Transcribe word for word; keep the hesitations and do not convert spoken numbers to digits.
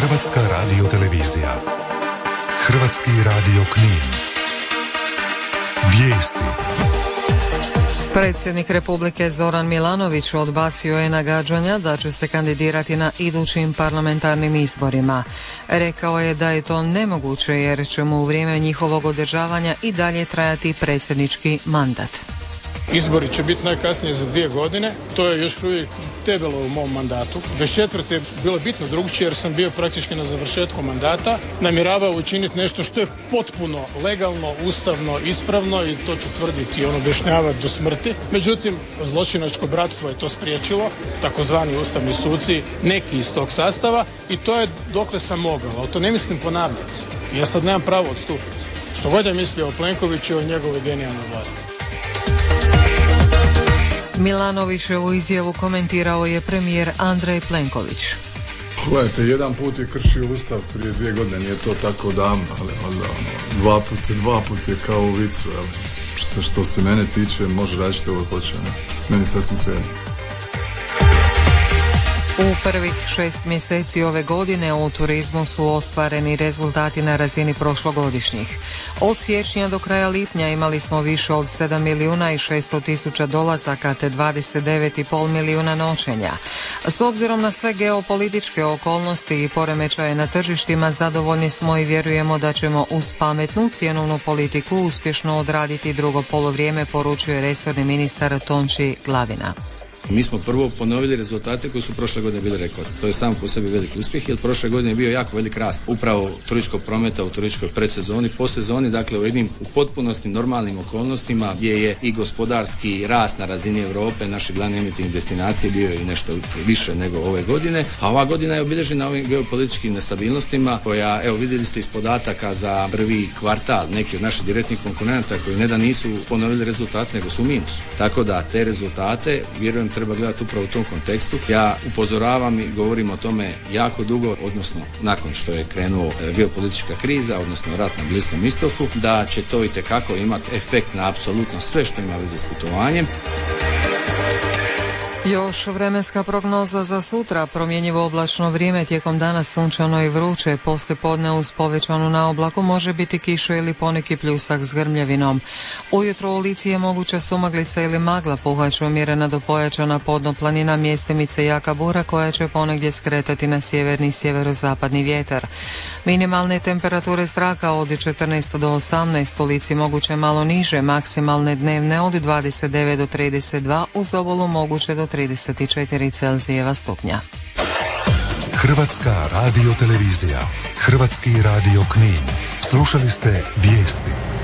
Hrvatska radiotelevizija. Hrvatski radio Knin. Vijesti. Predsjednik Republike Zoran Milanović odbacio je nagađanja da će se kandidirati na idućim parlamentarnim izborima. Rekao je da je to nemoguće jer će mu u vrijeme njihovog održavanja i dalje trajati predsjednički mandat. Izbori će biti najkasnije za dvije godine, to je još uvijek debelo u mom mandatu. dvadeset četvrte je bilo bitno drugčije jer sam bio praktički na završetku mandata. Namjeravao učiniti nešto što je potpuno legalno, ustavno, ispravno i to ću tvrditi i ono objašnjavati do smrti. Međutim, zločinačko bratstvo je to spriječilo, takozvani ustavni suci, neki iz tog sastava i to je dokle sam mogao, ali to ne mislim ponavljati. Ja sad nemam pravo odstupiti. Što god je mislio o Plenkoviću i o njegove genijalnoj vlasti. Milanovićevu izjavu komentirao je premijer Andrej Plenković. Gledajte, jedan put je kršio Ustav prije dvije godine, nije to tako davno, ali možda ono, dva put je dva put je kao u vicu, ali što, što se mene tiče, može raditi što ovo hoće, ne? Meni sasvim svejedno. U prvih šest mjeseci ove godine u turizmu su ostvareni rezultati na razini prošlogodišnjih. Od siječnja do kraja lipnja imali smo više od sedam milijuna i šesto tisuća dolazaka te dvadeset devet i pol milijuna noćenja. S obzirom na sve geopolitičke okolnosti i poremećaje na tržištima zadovoljni smo i vjerujemo da ćemo uz pametnu cjenovnu politiku uspješno odraditi drugo poluvrijeme, poručuje resorni ministar Tonči Glavina. Mi smo prvo ponovili rezultate koji su prošle godine bili rekordni. To je sam po sebi veliki uspjeh, jer prošle godine je bio jako velik rast upravo turističkog prometa u turističkoj predsezoni, posezoni, dakle u jednim u potpunosti normalnim okolnostima gdje je i gospodarski rast na razini Europe, naše glavne emitivne destinacije bio je i nešto više nego ove godine, a ova godina je obilježena ovim geopolitičkim nestabilnostima koja, evo vidjeli ste iz podataka za prvi kvartal, neki od naših direktnih konkurenata koji ne da nisu ponovili rezultate, nego su u minusu. Tako da te rezultate, vjerujem, treba gledati upravo u tom kontekstu. Ja upozoravam i govorim o tome jako dugo, odnosno nakon što je krenuo geopolitička kriza, odnosno rat na Bliskom istoku, da će to itekako imati efekt na apsolutno sve što ima veze s putovanjem. Još vremenska prognoza za sutra, promjenjivo oblačno vrijeme, tijekom dana sunčano i vruće, poslijepodne uz povećanu naoblaku može biti kiša ili poneki pljusak s grmljavinom. Ujutro u Lici je moguća sumaglica ili magla, puhaće umjerena do pojačana podnoplanina, mjestimice jaka bura koja će ponegdje skretati na sjeverni i sjeverozapadni vjetar. Minimalne temperature zraka od četrnaest do osamnaest, u Lici moguće malo niže, maksimalne dnevne od dvadeset devet do trideset dva, uz obalu moguće do trideset četiri Celzijeva stupnja. Hrvatska radiotelevizija. Hrvatski radio Knin. Slušali ste vijesti.